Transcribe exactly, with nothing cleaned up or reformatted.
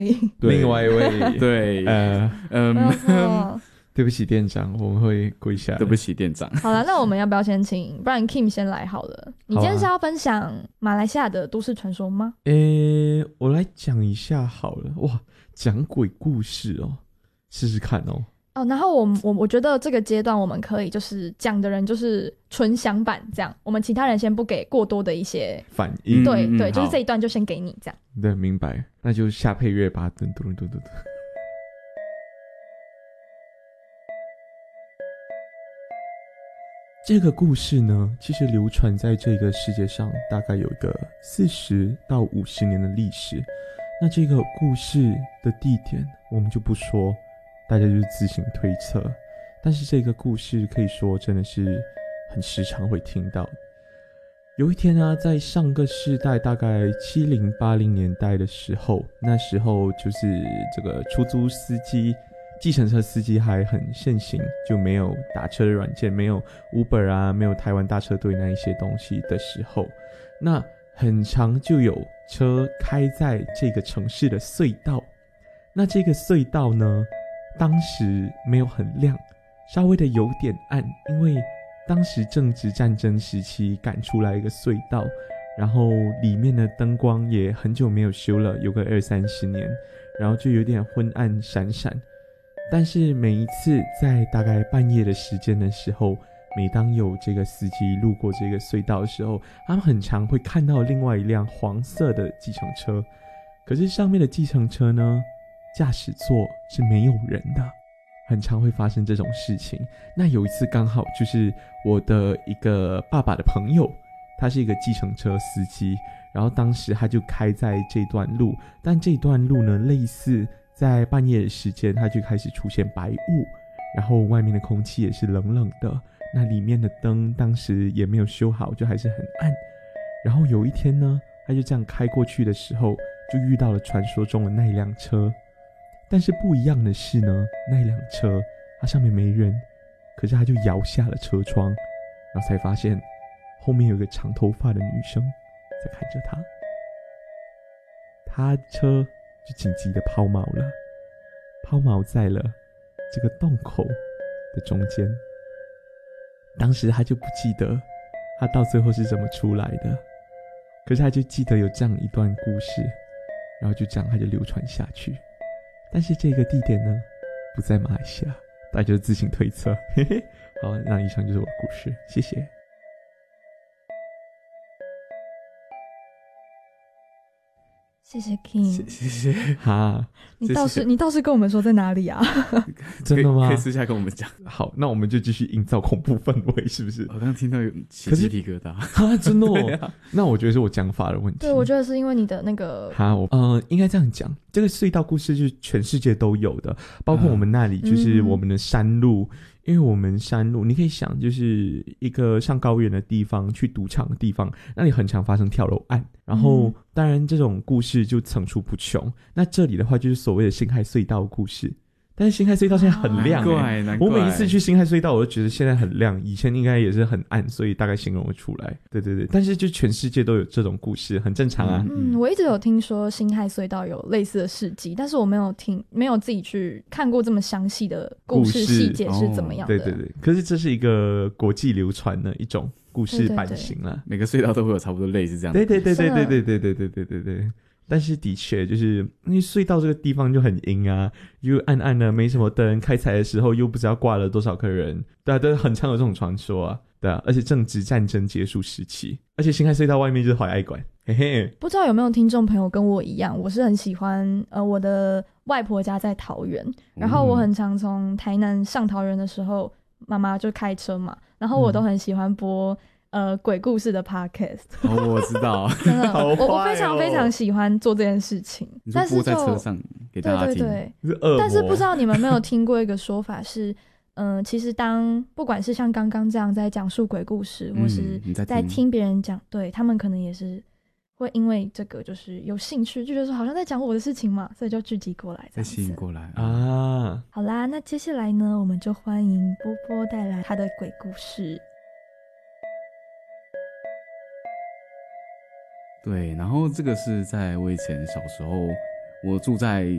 另外一位对， 呃嗯， 对不起店长，我们会跪下来。 对不起店长。 好了，那我们要不要先请，不然 Kim 先来好了。你今天是要分享马来西亚的都市传说吗？ 诶、我来讲一下好了。哇，讲鬼故事哦，试试看哦。 哦，然后我我我觉得这个阶段我们可以就是讲的人就是纯享版这样，我们其他人先不给过多的一些反应。 对、对， 嗯嗯就是这一段就先给你这样。 对，明白。那就下配乐吧，噔噔噔噔噔。这个故事呢，其实流传在这个世界上大概有一个四十到五十年的历史。那这个故事的地点我们就不说，大家就是自行推测。但是这个故事可以说真的是很时常会听到。有一天啊，在上个世代大概七零八零年代的时候，那时候就是这个出租司机、计程车司机还很盛行，就没有打车的软件，没有 Uber 啊，没有台湾大车队那一些东西的时候，那很常就有车开在这个城市的隧道。那这个隧道呢，当时没有很亮，稍微的有点暗，因为当时正值战争时期赶出来一个隧道，然后里面的灯光也很久没有修了，有个二三十年，然后就有点昏暗闪闪。但是每一次在大概半夜的时间的时候，每当有这个司机路过这个隧道的时候，他们很常会看到另外一辆黄色的计程车，可是上面的计程车呢，驾驶座是没有人的，很常会发生这种事情。那有一次刚好就是我的一个爸爸的朋友，他是一个计程车司机，然后当时他就开在这段路，但这段路呢，类似在半夜的时间，它就开始出现白雾，然后外面的空气也是冷冷的，那里面的灯当时也没有修好，就还是很暗。然后有一天呢，他就这样开过去的时候，就遇到了传说中的那一辆车。但是不一样的是呢，那辆车它上面没人，可是他就摇下了车窗，然后才发现后面有个长头发的女生在看着他。他车就紧急的抛锚了，抛锚在了这个洞口的中间。当时他就不记得他到最后是怎么出来的，可是他就记得有这样一段故事，然后就这样他就流传下去。但是这个地点呢，不在马来西亚，大家就自行推测。嘿嘿，好，那以上就是我的故事，谢谢。 谢谢 King， 谢谢。 哈， 你倒是你倒是跟我们说在哪里啊？ 真的吗？ 可以私下跟我们讲。 好，那我们就继续营造恐怖氛围，是不是？ 我刚刚听到有起鸡皮疙瘩。 哈，真的哦、啊。那我觉得是我讲法的问题。 对，我觉得是因为你的那个。 哈，我呃，应该这样讲，这个隧道故事就是全世界都有的，包括我们那里就是我们的山路。嗯，因为我们山路，你可以想，就是一个上高原的地方，去赌场的地方，那里很常发生跳楼案。然后，嗯、当然这种故事就层出不穷。那这里的话，就是所谓的辛亥隧道的故事。但是辛亥隧道现在很亮、欸， 难怪难怪。 我每一次去辛亥隧道，我都觉得现在很亮，以前应该也是很暗，所以大概形容得出来。对对对，但是就全世界都有这种故事，很正常啊。 嗯，我一直有听说辛亥隧道有类似的事迹，但是我没有听，没有自己去看过这么详细的故事细节是怎么样的、哦。 对对对，可是这是一个国际流传的一种故事版型啦， 每个隧道都会有差不多类似这样的。 对对对对对对对对对对对对。但是的确就是因为隧道这个地方就很阴啊，又暗暗的没什么灯，开采的时候又不知道挂了多少个人，对啊，都很常有这种传说啊，对啊，而且正值战争结束时期，而且辛亥隧道外面就是淮爱馆，嘿嘿。 不知道有没有听众朋友跟我一样，我是很喜欢呃我的外婆家在桃园，然后我很常从台南上桃园的时候，妈妈就开车嘛，然后我都很喜欢播、嗯、呃鬼故事的 podcast。 哦，我知道。 真的、 哦、 我, 我非常非常喜欢做这件事情。 你说播在车上给大家听。 对对对，但是不知道你们没有听过一个说法是嗯、呃，其实当不管是像刚刚这样在讲述鬼故事、嗯、或是在听别人讲，对，他们可能也是会因为这个就是有兴趣，就觉得说好像在讲我的事情嘛，所以就聚集过来， 再吸引过来啊。 好啦，那接下来呢，我们就欢迎波波带来他的鬼故事。 对，然后这个是在我以前小时候， 我住在